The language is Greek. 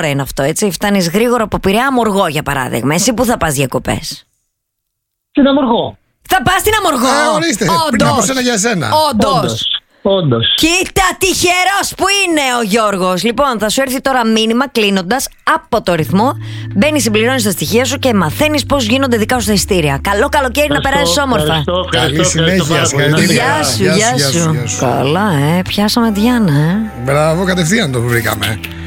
ώρα είναι αυτό, έτσι. Φτάνεις γρήγορα από Πειραιά, Αμοργό για παράδειγμα. Εσύ πού θα πας διακοπές? Στην Αμοργό. Θα πας στην Αμοργό. Ορίστε, πριν από σένα για σένα. Όντως. Κοίτα, τυχερός που είναι ο Γιώργος. Λοιπόν, θα σου έρθει τώρα μήνυμα κλείνοντας από το ρυθμό. Μπαίνεις, συμπληρώνεις τα στοιχεία σου και μαθαίνεις πώς γίνονται δικά σου τα ειστήρια. Καλό καλοκαίρι, να περάσεις όμορφα. Καλή συνέχεια. Γεια σου. Καλά, πιάσαμε τη Γιάννα, Μπράβο, κατευθείαν το βρήκαμε.